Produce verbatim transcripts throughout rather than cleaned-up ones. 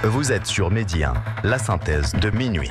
Vous êtes sur Midi un, la synthèse de minuit.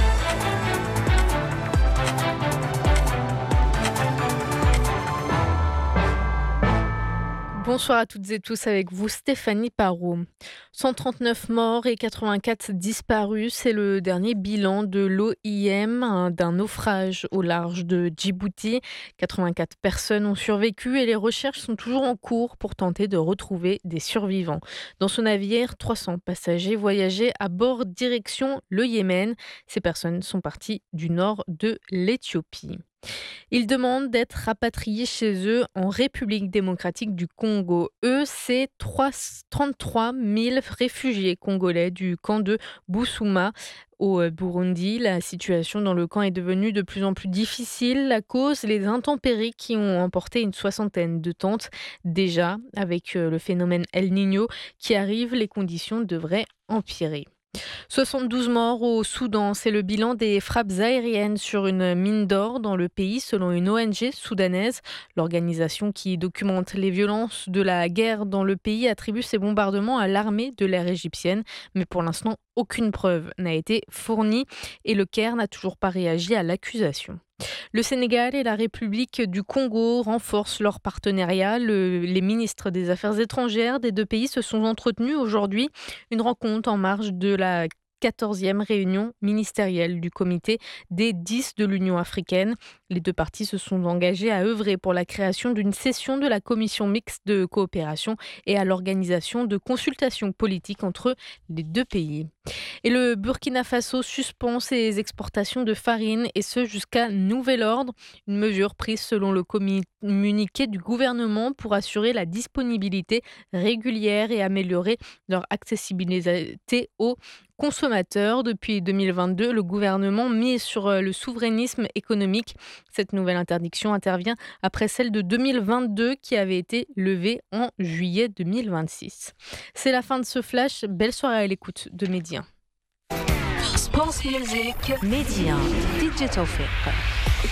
Bonsoir à toutes et tous, avec vous Stéphanie Parot. cent trente-neuf morts et quatre-vingt-quatre disparus, c'est le dernier bilan de l'O I M d'un naufrage au large de Djibouti. quatre-vingt-quatre personnes ont survécu et les recherches sont toujours en cours pour tenter de retrouver des survivants. Dans ce navire, trois cents passagers voyageaient à bord direction le Yémen. Ces personnes sont parties du nord de l'Éthiopie. Ils demandent d'être rapatriés chez eux en République démocratique du Congo. Eux, c'est trente-trois mille réfugiés congolais du camp de Bousouma au Burundi. La situation dans le camp est devenue de plus en plus difficile à cause des intempéries qui ont emporté une soixantaine de tentes. Déjà, avec le phénomène El Niño qui arrive, les conditions devraient empirer. soixante-douze morts au Soudan, c'est le bilan des frappes aériennes sur une mine d'or dans le pays selon une O N G soudanaise. L'organisation qui documente les violences de la guerre dans le pays attribue ces bombardements à l'armée de l'air égyptienne, mais pour l'instant aucune preuve n'a été fournie et le Caire n'a toujours pas réagi à l'accusation. Le Sénégal et la République du Congo renforcent leur partenariat. Le, les ministres des Affaires étrangères des deux pays se sont entretenus aujourd'hui. Une rencontre en marge de la quatorzième réunion ministérielle du comité des dix de l'Union africaine. Les deux parties se sont engagées à œuvrer pour la création d'une session de la commission mixte de coopération et à l'organisation de consultations politiques entre les deux pays. Et le Burkina Faso suspend ses exportations de farine et ce jusqu'à nouvel ordre. Une mesure prise selon le communiqué du gouvernement pour assurer la disponibilité régulière et améliorer leur accessibilité aux consommateurs. Depuis deux mille vingt-deux, le gouvernement mise sur le souverainisme économique. Cette nouvelle interdiction intervient après celle de deux mille vingt-deux qui avait été levée en juillet deux mille vingt-six. C'est la fin de ce flash. Belle soirée à l'écoute de Midi un. Pulse Music, Midi un, Digital Fit.